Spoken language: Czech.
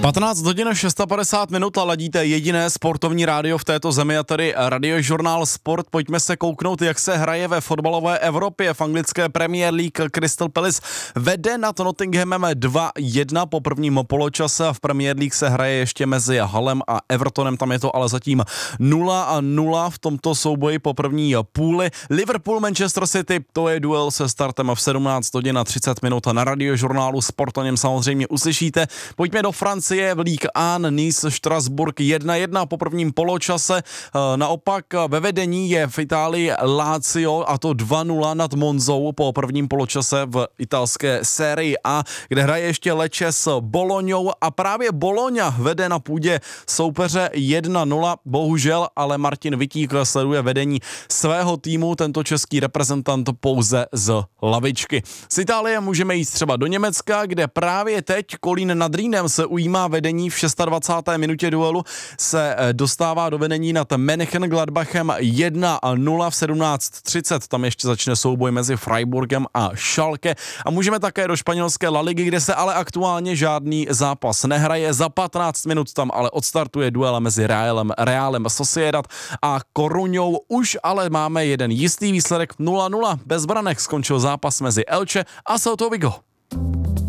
15 hodin 650 minut a ladíte jediné sportovní rádio v této zemi a tady Radiožurnál Sport. Pojďme se kouknout, jak se hraje ve fotbalové Evropě. V anglické Premier League Crystal Palace vede nad Nottinghamem 2-1 po prvním poločase a v Premier League se hraje ještě mezi Hullem a Evertonem. Tam je to ale zatím 0-0 v tomto souboji po první půli. Liverpool Manchester City, to je duel se startem v 17 hodin a 30 minut a na Radiožurnálu Sport o něm samozřejmě uslyšíte. Pojďme do Francie. V Ligue 1 Nice Štrasburg 1-1 po prvním poločase. Naopak ve vedení je v Itálii Lazio a to 2-0 nad Monzou po prvním poločase v italské sérii A, kde hraje ještě Lecce s Bolognou a právě Bologna vede na půdě soupeře 1-0. Bohužel ale Martin Vitík sleduje vedení svého týmu, tento český reprezentant pouze z lavičky. Z Itálie můžeme jít třeba do Německa, kde právě teď Kolín nad Rýnem se ujímá vedení v 26. minutě duelu, se dostává do vedení nad Mönchengladbachem 1-0 v 17:30. Tam ještě začne souboj mezi Freiburgem a Schalke. A můžeme také do španělské La Ligy, kde se ale aktuálně žádný zápas nehraje. Za 15 minut tam ale odstartuje duel mezi Realem Sociedad a Coruñou. Už ale máme jeden jistý výsledek 0-0. Bez branek skončil zápas mezi Elche a Celtou Vigo.